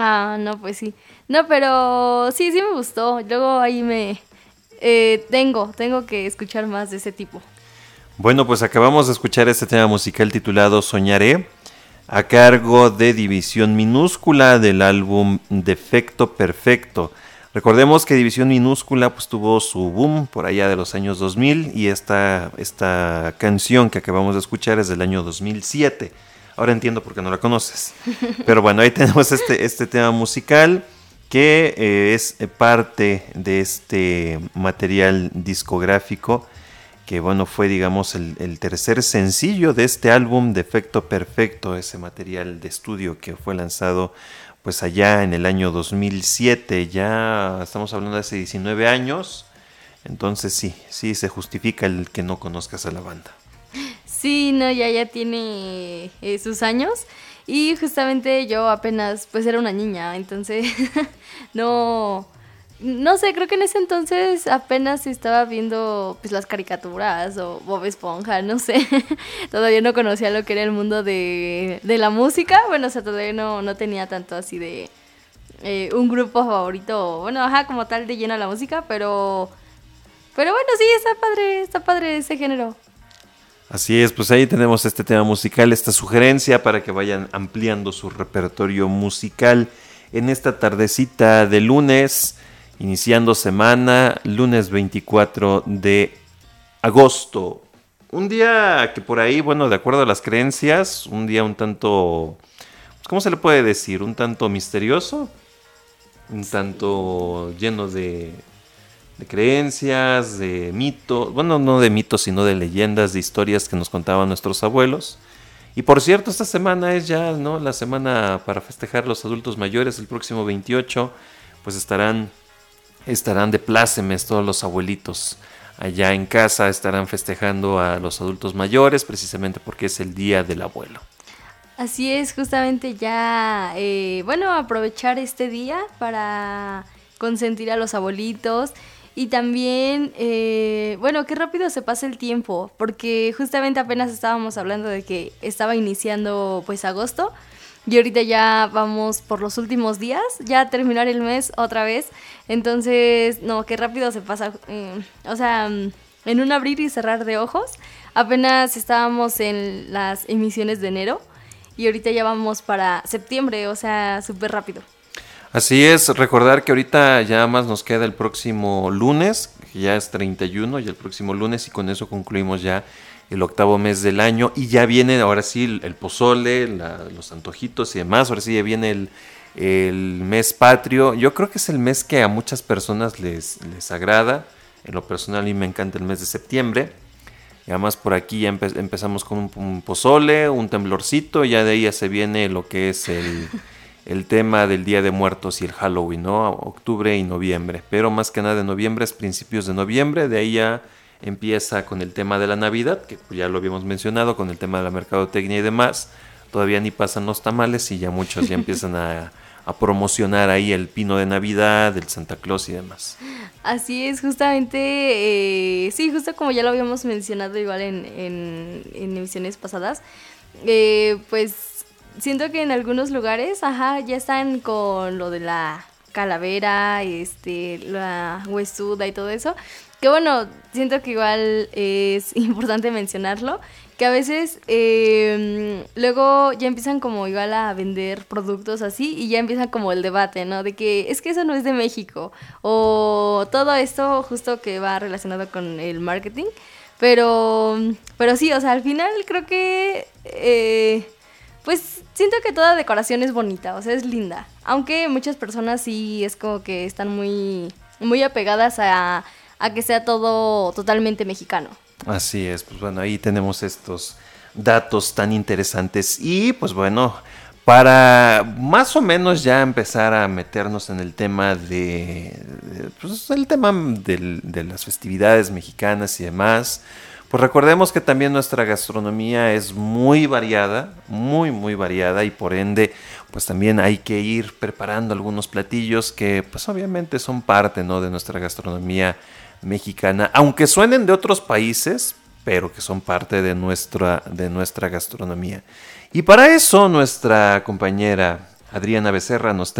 Ah, no, pues sí. No, pero sí, sí me gustó. Luego ahí tengo que escuchar más de ese tipo. Bueno, pues acabamos de escuchar este tema musical titulado Soñaré, a cargo de División Minúscula del álbum Defecto Perfecto. Recordemos que División Minúscula pues tuvo su boom por allá de los años 2000 y esta canción que acabamos de escuchar es del año 2007. Ahora entiendo por qué no la conoces. Pero bueno, ahí tenemos este tema musical que es parte de este material discográfico que bueno, fue digamos el tercer sencillo de este álbum Defecto Perfecto, ese material de estudio que fue lanzado pues allá en el año 2007, ya estamos hablando de hace 19 años, entonces sí se justifica el que no conozcas a la banda. Sí, no, ya tiene sus años y justamente yo apenas pues era una niña, entonces no sé, creo que en ese entonces apenas estaba viendo pues las caricaturas o Bob Esponja, no sé, todavía no conocía lo que era el mundo de la música, bueno, o sea, todavía no tenía tanto así de un grupo favorito, bueno, ajá, como tal de lleno a la música, pero bueno, sí, está padre ese género. Así es, pues ahí tenemos este tema musical, esta sugerencia para que vayan ampliando su repertorio musical en esta tardecita de lunes, iniciando semana, lunes 24 de agosto. Un día que por ahí, bueno, de acuerdo a las creencias, un día un tanto, ¿cómo se le puede decir? Un tanto misterioso, un tanto lleno de creencias, de mitos, bueno, no de mitos, sino de leyendas, de historias que nos contaban nuestros abuelos. Y por cierto, esta semana es ya, ¿no?, la semana para festejar los adultos mayores. El próximo 28, pues estarán de plácemes todos los abuelitos. Allá en casa estarán festejando a los adultos mayores, precisamente porque es el día del abuelo. Así es, justamente ya, bueno, aprovechar este día para consentir a los abuelitos y también, bueno, qué rápido se pasa el tiempo, porque justamente apenas estábamos hablando de que estaba iniciando pues agosto y ahorita ya vamos por los últimos días, ya a terminar el mes otra vez, entonces, no, qué rápido se pasa, o sea, en un abrir y cerrar de ojos, apenas estábamos en las emisiones de enero. Y ahorita ya vamos para septiembre, o sea, súper rápido. Así es, recordar que ahorita ya más nos queda el próximo lunes, que ya es 31, y el próximo lunes, y con eso concluimos ya el octavo mes del año. Y ya viene ahora sí el pozole, los antojitos y demás. Ahora sí ya viene el mes patrio. Yo creo que es el mes que a muchas personas les agrada. En lo personal a mí me encanta el mes de septiembre. Y además por aquí ya empezamos con un pozole, un temblorcito, y ya de ahí ya se viene lo que es el tema del Día de Muertos y el Halloween, ¿no? Octubre y noviembre. Pero más que nada de noviembre es principios de noviembre, de ahí ya empieza con el tema de la Navidad, que ya lo habíamos mencionado, con el tema de la mercadotecnia y demás. Todavía ni pasan los tamales y ya muchos ya empiezan a promocionar ahí el pino de Navidad, el Santa Claus y demás. Así es, justamente, sí, justo como ya lo habíamos mencionado igual en emisiones pasadas, pues siento que en algunos lugares, ajá, ya están con lo de la calavera, la huesuda y todo eso, que bueno, siento que igual es importante mencionarlo, que a veces luego ya empiezan como igual a vender productos así y ya empiezan como el debate, ¿no? De que es que eso no es de México o todo esto justo que va relacionado con el marketing, pero sí, o sea, al final creo que pues siento que toda decoración es bonita, o sea, es linda, aunque muchas personas sí es como que están muy apegadas a que sea todo totalmente mexicano. Así es, pues bueno, ahí tenemos estos datos tan interesantes y pues bueno, para más o menos ya empezar a meternos en el tema pues el tema de las festividades mexicanas y demás, pues recordemos que también nuestra gastronomía es muy variada, muy variada y por ende pues también hay que ir preparando algunos platillos que pues obviamente son parte, ¿no?, de nuestra gastronomía mexicana, aunque suenen de otros países, pero que son parte de nuestra gastronomía. Y para eso nuestra compañera Adriana Becerra nos